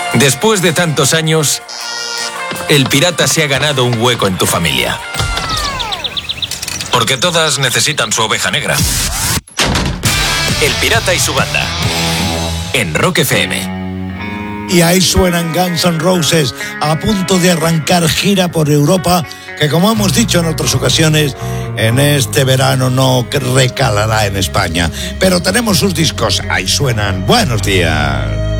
Después de tantos años, el pirata se ha ganado un hueco en tu familia. Porque todas necesitan su oveja negra. El pirata y su banda. En Rock FM. Y ahí suenan Guns N' Roses a punto de arrancar gira por Europa, que como hemos dicho en otras ocasiones, en este verano no recalará en España. Pero tenemos sus discos, ahí suenan. Buenos días.